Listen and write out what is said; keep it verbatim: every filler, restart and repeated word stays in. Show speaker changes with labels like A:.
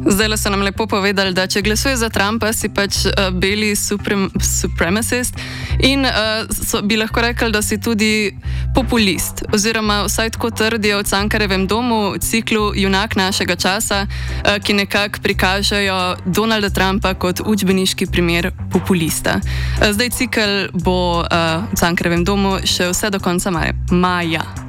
A: Zdaj so nam lepo povedali, da če glasuje za Trumpa, si pač uh, beli suprem, supremacist in uh, so, bi lahko rekli, da si tudi populist. Oziroma vsaj tako trdijo v Cankarjevem domu, v ciklu Junak našega časa, uh, ki nekako prikažejo Donalda Trumpa kot učbeniški primer populista. Uh, zdaj cikel bo uh, v Cankarjevem domu še vse do konca maja. maja.